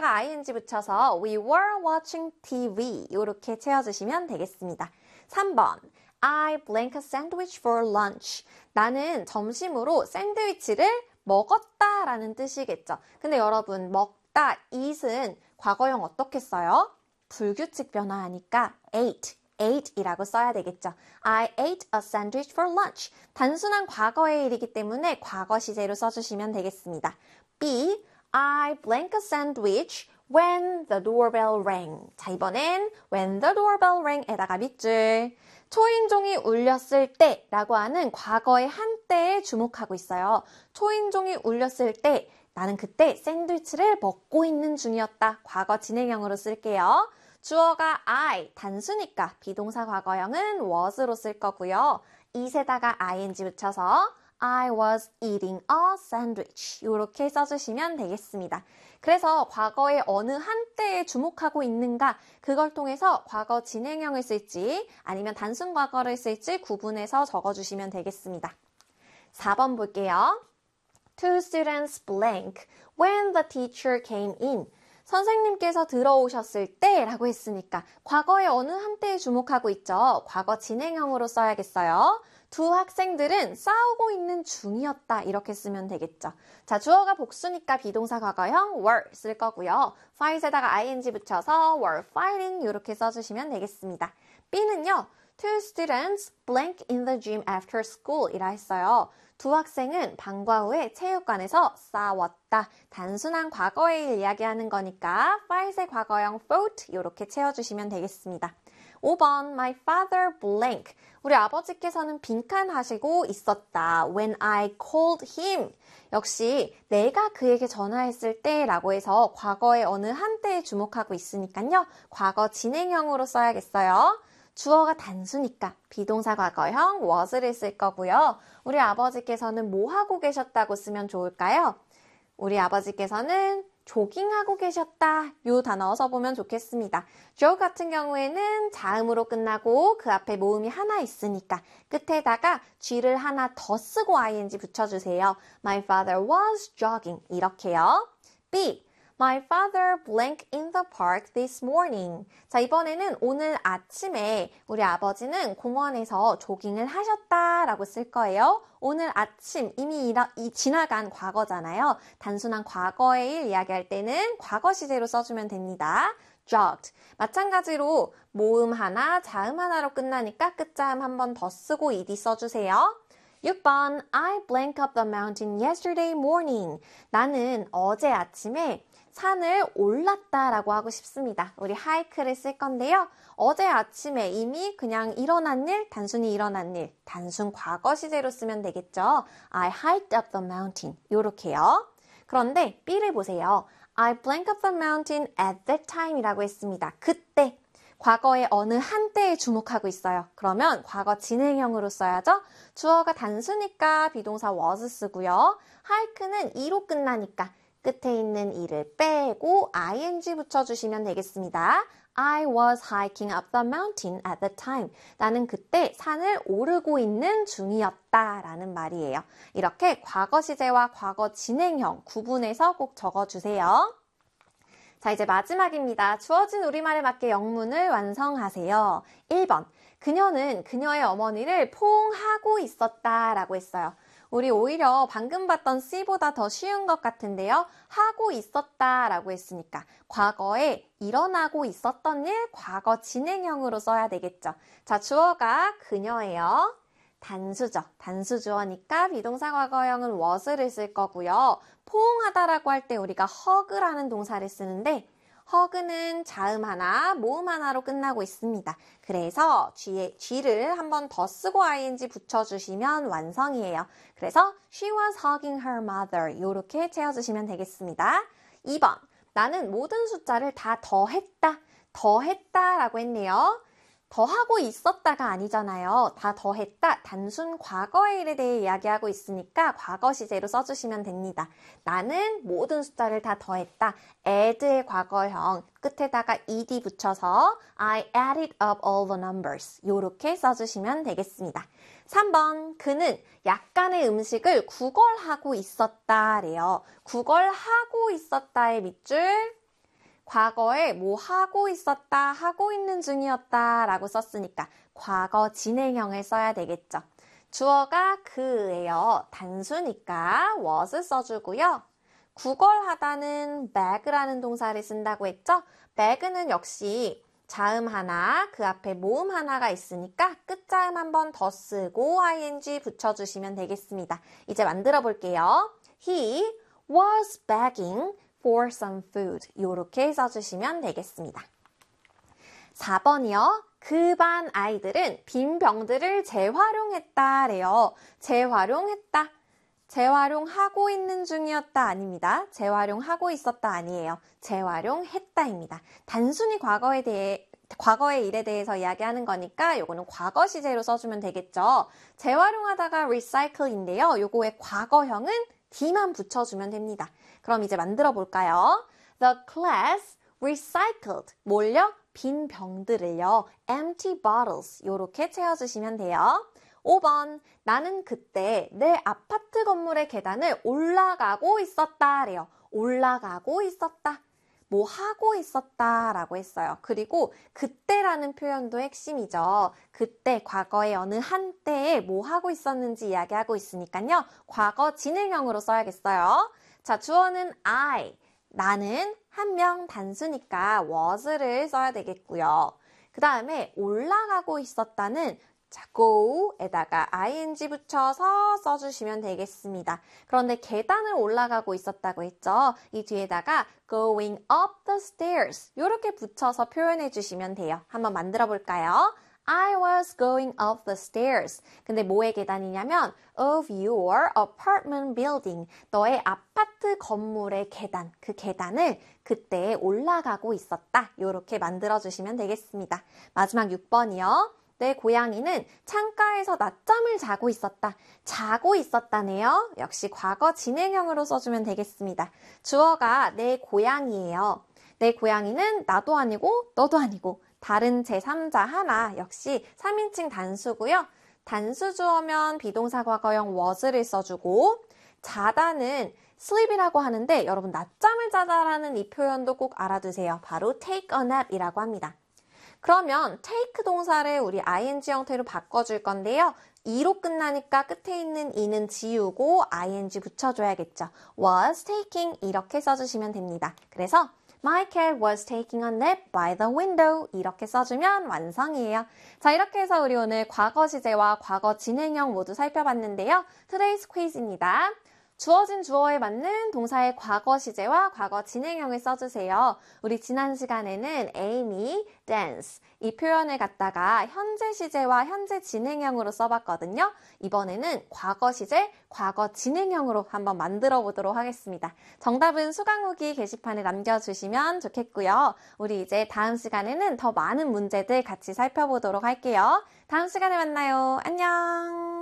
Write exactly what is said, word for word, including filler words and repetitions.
뒤에다가 아이엔지 붙여서 we were watching 티비 이렇게 채워주시면 되겠습니다. 삼 번 I blank a sandwich for lunch. 나는 점심으로 샌드위치를 먹었다라는 뜻이겠죠. 근데 여러분 먹다, eat은 과거형 어떻게 써요? 불규칙 변화하니까 ate, ate이라고 써야 되겠죠. I ate a sandwich for lunch. 단순한 과거의 일이기 때문에 과거 시제로 써주시면 되겠습니다. B, I blank a sandwich when the doorbell rang. 자, 이번엔 when the doorbell rang에다가 밑줄. 초인종이 울렸을 때 라고 하는 과거의 한때에 주목하고 있어요. 초인종이 울렸을 때 나는 그때 샌드위치를 먹고 있는 중이었다. 과거 진행형으로 쓸게요. 주어가 I, 단수니까 비동사 과거형은 was로 쓸 거고요. it에다가 아이엔지 붙여서 I was eating a sandwich 이렇게 써주시면 되겠습니다. 그래서 과거의 어느 한때에 주목하고 있는가 그걸 통해서 과거 진행형을 쓸지 아니면 단순 과거를 쓸지 구분해서 적어주시면 되겠습니다. 사 번 볼게요. Two students blank when the teacher came in. 선생님께서 들어오셨을 때 라고 했으니까 과거의 어느 한때에 주목하고 있죠. 과거 진행형으로 써야겠어요. 두 학생들은 싸우고 있는 중이었다 이렇게 쓰면 되겠죠. 자, 주어가 복수니까 비동사 과거형 were 쓸 거고요. fight에다가 아이엔지 붙여서 were fighting 이렇게 써주시면 되겠습니다. B는요. Two students blank in the gym after school 이라 했어요. 두 학생은 방과 후에 체육관에서 싸웠다. 단순한 과거의 일 이야기하는 거니까 fight의 과거형 fought 이렇게 채워주시면 되겠습니다. 오 번 My father blank. 우리 아버지께서는 빈칸 하시고 있었다. When I called him. 역시 내가 그에게 전화했을 때 라고 해서 과거의 어느 한때에 주목하고 있으니까요. 과거 진행형으로 써야겠어요. 주어가 단수니까 비동사 과거형 was를 쓸 거고요. 우리 아버지께서는 뭐 하고 계셨다고 쓰면 좋을까요? 우리 아버지께서는 조깅하고 계셨다. 요 단어 써보면 좋겠습니다. Joe 같은 경우에는 자음으로 끝나고 그 앞에 모음이 하나 있으니까 끝에다가 G를 하나 더 쓰고 아이엔지 붙여주세요. My father was jogging. 이렇게요. B. My father blank in the park this morning. 자, 이번에는 오늘 아침에 우리 아버지는 공원에서 조깅을 하셨다라고 쓸 거예요. 오늘 아침 이미 이라, 이, 지나간 과거잖아요. 단순한 과거의 일 이야기할 때는 과거 시제로 써주면 됩니다. jogged. 마찬가지로 모음 하나, 자음 하나로 끝나니까 끝자음 한 번 더 쓰고 ed 써주세요. 육 번 I blank up the mountain yesterday morning. 나는 어제 아침에 산을 올랐다라고 하고 싶습니다. 우리 하이크를 쓸 건데요. 어제 아침에 이미 그냥 일어난 일, 단순히 일어난 일, 단순 과거 시제로 쓰면 되겠죠. I hiked up the mountain. 요렇게요. 그런데 B를 보세요. I blank up the mountain at that time 이라고 했습니다. 그때. 과거의 어느 한때에 주목하고 있어요. 그러면 과거 진행형으로 써야죠. 주어가 단수니까 비동사 was 쓰고요. hike는 이로 끝나니까 끝에 있는 이를 빼고 아이엔지 붙여주시면 되겠습니다. I was hiking up the mountain at the time. 나는 그때 산을 오르고 있는 중이었다 라는 말이에요. 이렇게 과거 시제와 과거 진행형 구분해서 꼭 적어주세요. 자, 이제 마지막입니다. 주어진 우리말에 맞게 영문을 완성하세요. 일 번, 그녀는 그녀의 어머니를 포옹하고 있었다 라고 했어요. 우리 오히려 방금 봤던 C보다 더 쉬운 것 같은데요. 하고 있었다 라고 했으니까 과거에 일어나고 있었던 일, 과거 진행형으로 써야 되겠죠. 자, 주어가 그녀예요. 단수죠. 단수 주어니까 비동사 과거형은 was를 쓸 거고요. 포옹하다라고 할 때 우리가 hug라는 동사를 쓰는데 hug는 자음 하나, 모음 하나로 끝나고 있습니다. 그래서 G에, G를 한 번 더 쓰고 아이엔지 붙여주시면 완성이에요. 그래서 she was hugging her mother 이렇게 채워주시면 되겠습니다. 이 번, 나는 모든 숫자를 다 더했다. 더했다라고 했네요. 더하고 있었다가 아니잖아요. 다 더했다. 단순 과거의 일에 대해 이야기하고 있으니까 과거 시제로 써주시면 됩니다. 나는 모든 숫자를 다 더했다. add의 과거형 끝에다가 ed 붙여서 I added up all the numbers 이렇게 써주시면 되겠습니다. 삼 번, 그는 약간의 음식을 구걸하고 있었다래요. 구걸하고 있었다의 밑줄 과거에 뭐 하고 있었다, 하고 있는 중이었다 라고 썼으니까 과거 진행형을 써야 되겠죠. 주어가 그예요. 단수니까 was 써주고요. 구걸하다는 bag라는 동사를 쓴다고 했죠. bag는 역시 자음 하나, 그 앞에 모음 하나가 있으니까 끝자음 한 번 더 쓰고 ing 붙여주시면 되겠습니다. 이제 만들어 볼게요. He was begging for some food. 이렇게 써주시면 되겠습니다. 사 번이요. 그 반 아이들은 빈 병들을 재활용했다래요. 재활용했다. 재활용하고 있는 중이었다 아닙니다. 재활용하고 있었다 아니에요. 재활용했다입니다. 단순히 과거에 대해 과거의 일에 대해서 이야기하는 거니까 요거는 과거 시제로 써주면 되겠죠. 재활용하다가 recycle인데요. 요거의 과거형은 D만 붙여주면 됩니다. 그럼 이제 만들어 볼까요? The class recycled. 뭘요? 빈 병들을요. empty bottles. 요렇게 채워주시면 돼요. 오 번. 나는 그때 내 아파트 건물의 계단을 올라가고 있었다래요. 올라가고 있었다. 뭐 하고 있었다 라고 했어요. 그리고 그때라는 표현도 핵심이죠. 그때, 과거의 어느 한때에 뭐 하고 있었는지 이야기하고 있으니까요. 과거 진행형으로 써야겠어요. 자, 주어는 I. 나는 한 명 단수니까 was를 써야 되겠고요. 그 다음에 올라가고 있었다는 자, go에다가 ing 붙여서 써주시면 되겠습니다. 그런데 계단을 올라가고 있었다고 했죠. 이 뒤에다가 going up the stairs 이렇게 붙여서 표현해 주시면 돼요. 한번 만들어 볼까요? I was going up the stairs. 근데 뭐의 계단이냐면 of your apartment building. 너의 아파트 건물의 계단, 그 계단을 그때 올라가고 있었다. 이렇게 만들어 주시면 되겠습니다. 마지막 육 번이요. 내 고양이는 창가에서 낮잠을 자고 있었다. 자고 있었다네요. 역시 과거 진행형으로 써주면 되겠습니다. 주어가 내 고양이예요. 내 고양이는 나도 아니고 너도 아니고 다른 제삼자 하나, 역시 삼 인칭 단수고요. 단수 주어면 비동사 과거형 was를 써주고 자다는 sleep이라고 하는데 여러분 낮잠을 자다라는 이 표현도 꼭 알아두세요. 바로 take a nap이라고 합니다. 그러면 take 동사를 우리 ing 형태로 바꿔줄 건데요. 이로 끝나니까 끝에 있는 이는 지우고 ing 붙여줘야겠죠. was taking 이렇게 써주시면 됩니다. 그래서 My cat was taking a nap by the window 이렇게 써주면 완성이에요. 자, 이렇게 해서 우리 오늘 과거 시제와 과거 진행형 모두 살펴봤는데요. Today's quiz입니다. 주어진 주어에 맞는 동사의 과거 시제와 과거 진행형을 써주세요. 우리 지난 시간에는 Amy, dance 이 표현을 갖다가 현재 시제와 현재 진행형으로 써봤거든요. 이번에는 과거 시제, 과거 진행형으로 한번 만들어 보도록 하겠습니다. 정답은 수강 후기 게시판에 남겨주시면 좋겠고요. 우리 이제 다음 시간에는 더 많은 문제들 같이 살펴보도록 할게요. 다음 시간에 만나요. 안녕!